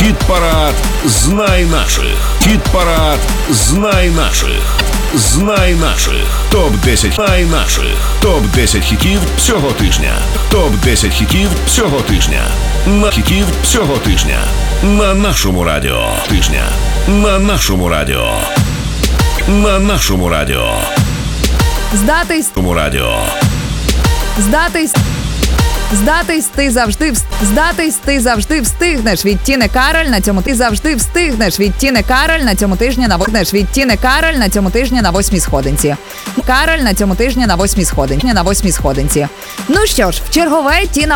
Хіт-парад «Знай наших». Хіт-парад «Знай наших». Знай наших. Топ-10 «Знай наших». Топ-10 хітів цього тижня. Топ-10 хітів цього тижня. На хітів цього тижня. На нашому радіо. Тижня. На нашому радіо. На нашому радіо. Здатись. Тому радіо. Здатись. Здатись, ти завжди встигнеш від Тіни Кароль на цьому ти завжди встигнеш від Тіни Кароль на цьому тижні на від Тіни Кароль на цьому тижні на 8-й сходинці. Кароль на цьому тижні на 8-й сходинці. На 8-й сходинці. Ну що ж, в чергове Тіна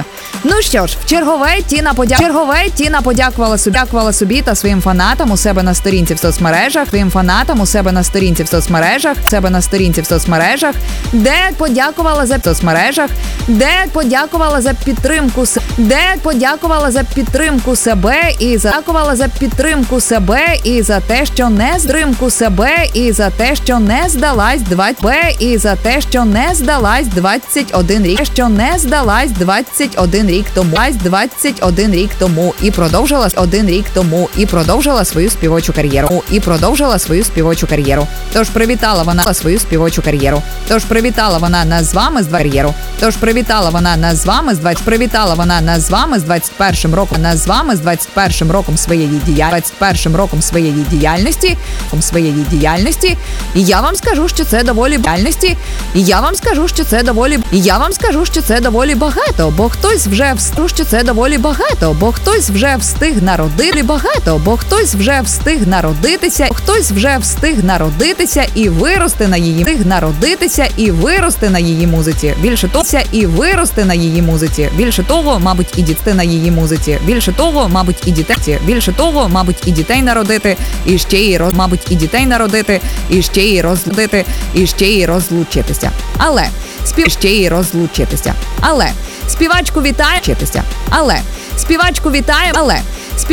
подякувала собі та своїм фанатам у себе на сторінці в соцмережах, де подякувала за підтримку себе і за те, що не здалась 21 рік тому і продовжила свою співочу кар'єру. Тож привітала вона свою співочу кар'єру. Тож привітала вона нас з вами з 21 роком своєї діяльності. І я вам скажу, що це доволі багато, бо хтось вже встиг народитися і вирости на її музиці. Більше того, мабуть, і дітей народити, і ще й розлучитися. Але співачку вітаємо.